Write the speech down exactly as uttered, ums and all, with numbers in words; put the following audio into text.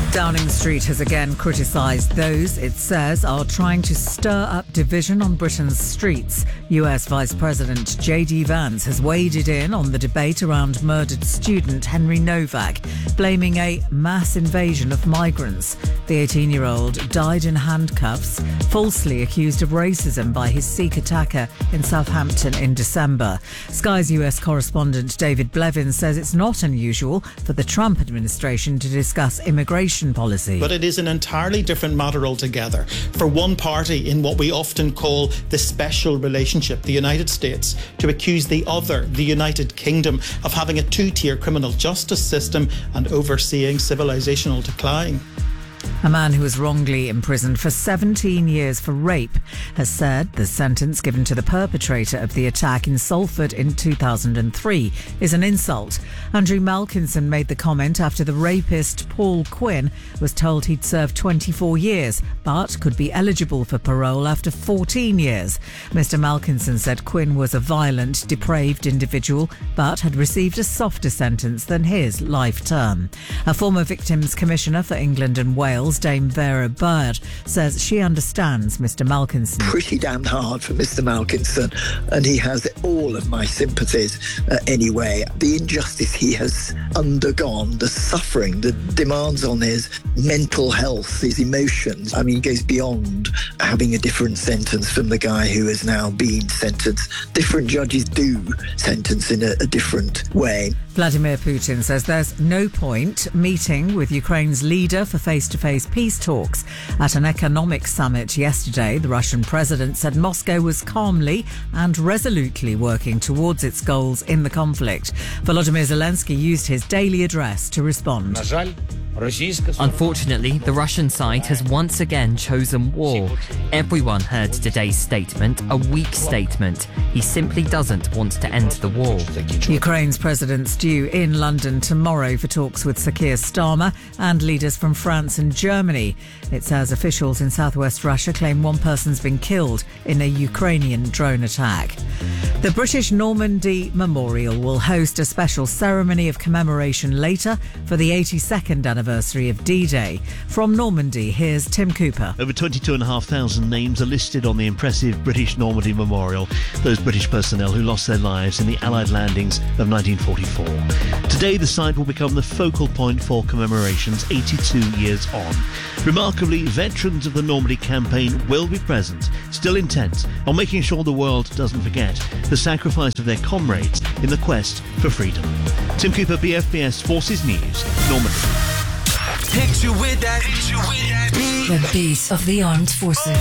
Downing Street has again criticised those it says are trying to stir up division on Britain's streets. U S Vice President J D Vance has waded in on the debate around murdered student Henry Novak, blaming a mass invasion of migrants. The eighteen-year-old died in handcuffs, falsely accused of racism by his Sikh attacker in Southampton in December. Sky's U S correspondent David Blevins says it's not unusual for the Trump administration to discuss immigration policy. But it is an entirely different matter altogether. For one party in what we often call the special relationship, the United States, to accuse the other, the United Kingdom, of having a two-tier criminal justice system and overseeing civilisational decline. A man who was wrongly imprisoned for seventeen years for rape has said the sentence given to the perpetrator of the attack in Salford in two thousand three is an insult. Andrew Malkinson made the comment after the rapist Paul Quinn was told he'd served twenty-four years but could be eligible for parole after fourteen years. Mister Malkinson said Quinn was a violent, depraved individual but had received a softer sentence than his life term. A former Victims Commissioner for England and Wales, Dame Vera Bird, says she understands Mister Malkinson. Pretty damn hard for Mister Malkinson, and he has all of my sympathies uh, anyway. The injustice he has undergone, the suffering, the demands on his mental health, his emotions, I mean, goes beyond having a different sentence from the guy who has now been sentenced. Different judges do sentence in a, a different way. Vladimir Putin says there's no point meeting with Ukraine's leader for face-to-face peace talks. At an economic summit yesterday, the Russian president said Moscow was calmly and resolutely working towards its goals in the conflict. Volodymyr Zelensky used his daily address to respond. Unfortunately, the Russian side has once again chosen war. Everyone heard today's statement, a weak statement. He simply doesn't want to end the war. Ukraine's president's due in London tomorrow for talks with Sir Keir Starmer and leaders from France and Germany. It says officials in southwest Russia claim one person's been killed in a Ukrainian drone attack. The British Normandy Memorial will host a special ceremony of commemoration later for the eighty-second anniversary of D-Day. From Normandy, here's Tim Cooper. Over twenty-two thousand five hundred names are listed on the impressive British Normandy Memorial, those British personnel who lost their lives in the Allied landings of nineteen forty-four. Today, the site will become the focal point for commemorations eighty-two years on. Remarkably, veterans of the Normandy campaign will be present, still intent on making sure the world doesn't forget the sacrifice of their comrades in the quest for freedom. Tim Cooper, B F B S Forces News, Normandy. Hit you with that, hit you with that beat. The beat of the armed forces.